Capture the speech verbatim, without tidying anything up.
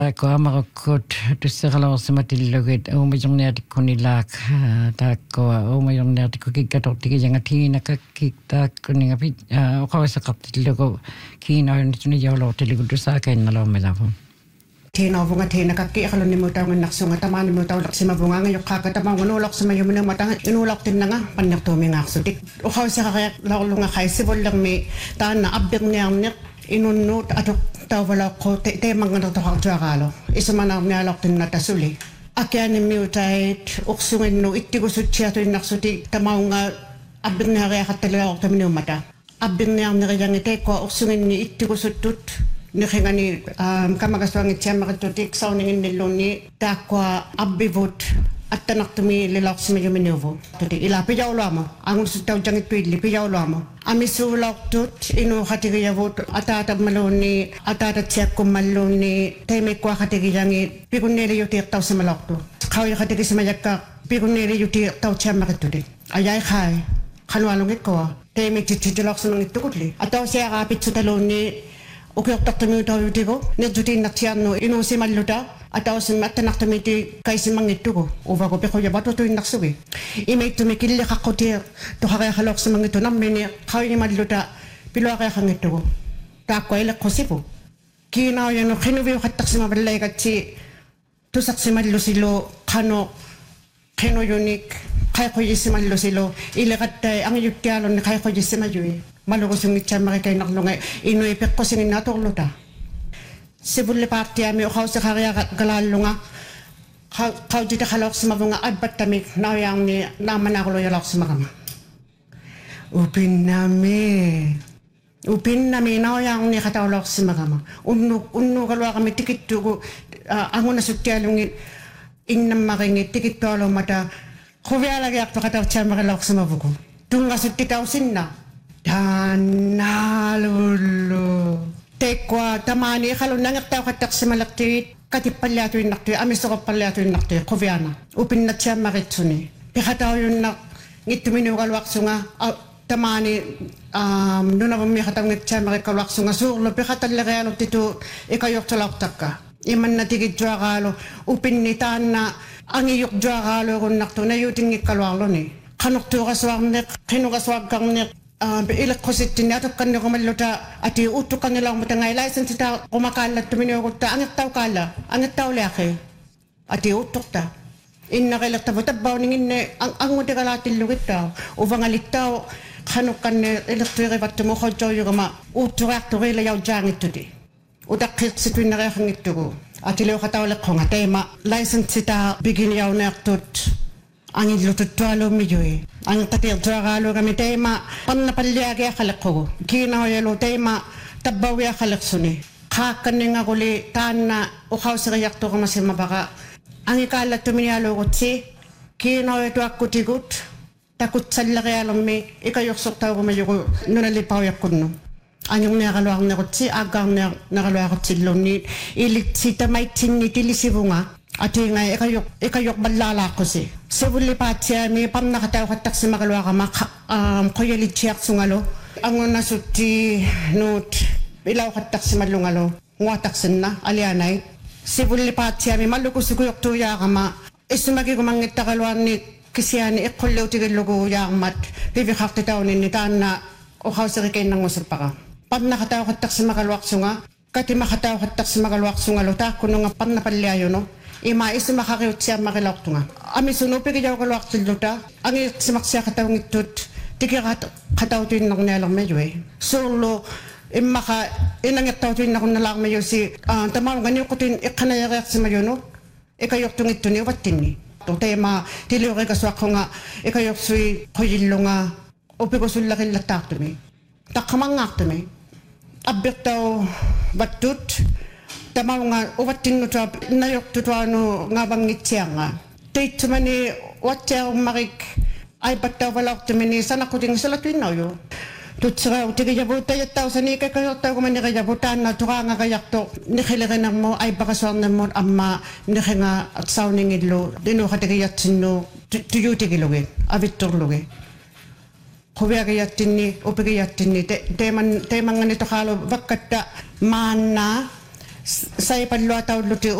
Ko amakot tusseralaorsimatillugit uumajorniatikkunilaak taakkoa uumajorniatikkukikkatortiki jangatinakakkik taakkuningapit oqawaseqartillugu kiinaunitunijaulortillugu tusaakainnalormilavu Tinaavunga tinakakki iqalunnimuutaunginnarsunga tamaanimuutaulaqsimavungaanga yoqqaaka tamaungunuulorsimayuminumatanga inuulortinnanga pannertuumingaarsutik uqawaseqariaq laorlunga qaissivullermi taanna abbirniarniq inunnuut atuq tawalaqqu teemanganertoqartuaqaalo isumanarnialortinna tasuli akianimmiutait uqsunginnu ittigusutsiatuinnarsuti tamaunga abbirniariaqattaliortaminuumata abbirniarneriyangi teekkoa uqsunginni ittigusuttut nixingani kamagaswangitsiamaqittutik sauniginnilluunni taakkoa abbivut attanartumi lilorsimayuminuuvu tuti ila pijauluamo angusuttaujanngittuilli pijauluamo amisuulortut inuuqatigiyavut ataatammaluunni ataatatsiakkummalluunni teimikkuaqatigiyangi pikunniiliyutiiqtausimalortu qauyaqatigisimajakka pikunniiliyutiiqtautsiammaqittuti ayai khai qanualungikkoa teimiktitsitsilorsimangittukutli atausiaqaapitsutaluunni ukiortartamiutauyutigu nirjutiinnartiarnu inuusimalluta atausim attanartamiti kaisimangittugu uvagu piqujavatutuinnarsugi imeittumi killiqaqqutiq tuqariaqalorsimangittu nammini qaunimalluta piluaqiaqangittugu taakko ileqqusipu kiinauyanu qinuviuqattarsimavallaigatsi tusaqsimallusilu qanu qinuyunik qaiqujisimallusilu ileqattai angiyuttialunni qaiqujissimayui malugusungitsaamaqikainarlunga inui peqqosinginnatorluta Sibulli partiami uqauseqariaqalaallunga qautitaqalorsimavunga adbattamik nauyaarni naamanaquluyalorsimaqama upinnami upinnami nauyaarni qataulorsimaqama unnu unnuqaluaqami tikittugu angunasuttialungi innammaringi tikittualumata quvialagiartu qatautsiamaqilorsimavugu tungasuttikausinna Tanalulu Tekwa tamani kalau nangaktau kattaksimalakti katippalliatuinnartui amisoqappalliatuinnartui quviana upinnatsiammaritsuni piqatauyunnak ngittuminuuqaluaqsunga tamani um nunavummi qataungitsiammarikkaluaqsunga suurlu piqatalleqialuttitu ikajortulaortakka imannatigijuaqaalu upinni taanna angiyuqjuaqaaluurunnartu nayutingikkaluarluni qanortuuqasuarneq qinuqasuaggarneq ileqqusittinni atukkanniqumalluta ati uttuqqangilaarmutangai license-ta qumaqaallattuminuuqutta angittauqaalla angittauliaqi ati uttuqta innaqilertavu tabbauninginne angutigalaatillugittau uvangalittau qanuqqanni ilertuirivattumu uqojjoyugama uutturiarturiila jaujjaangittuti utaqqirtsituinnariaqangittugu atiliuqatauleqqunga teema license-ta biginiauneartut angillututtualumijui angqatiirtuaqaaluugami teema pannapalliagiaqaleqqugu kiinaoyalu teema tabbauiaqaleqsuni qaakkanninngaquli taanna uqauseriartuqamasimapaqa angikaallattuminialuugutsi kiinaoyatuakkutigut takutsallaqialummi ikajorsortaugumayugu nunalipauyaqqunnu angirniaqaluarnerutsi aaggaarneaqaluaqutsilluunni ilitsitamaitsinni tilisivunga atinga ikayok ikayok ballalaaqqusi sivullipaatiami pannaqatauqattarsimaqaluaqama um qoyalitsiaqsungalo angunasutti nuut ilauqattarsimallungalo nguataqsinna alianai sivullipaatiami mallukusukuyortuuyaaqama issumagigumangittaqaluarni kisiani iqqulluutigillugu yaaqmat piviqartitauninni taanna uqauserikeinnangusuppaqa pannaqatauqattarsimaqaluaqsunga katimaqatauqattarsimaqaluaqsungalo taakkununga pannapalliayuno ima isumaqariutsiammaqilaortunga amisunuupigijauqaluartilluta angiiqsimarsiaqataungittut tikiqat qatautuinnarnialermayui suurlu immaqa inangittautuinnarunnalarmayusi tamaunganiuqutin iqqanayariarsimayunu ikajortungittuni uvattinni teema tiliuriqasuaqqunga ikajortsui qoyillunga upigusullaqillattaartumi taqqamangaartumi abbirtau vattut tamaunga uvattinnutua nayortutuanu ngavangitsianga teitsumani wattiarummarik aipattauvalortumini sanaqutingisalatuinnauyu tutsera utigijavuuttajattausani ikakajortaugumanniqijavutaanna turaangaqajarto niqilerinermu aipaqasuarnermut amma niqinga sauningillu dinuqatigijatsinnu tuyutigilugi avitturlugi Huviagayatini, upigayatini, teman temangani toqalu vakkatta maanna Saya palluataulluti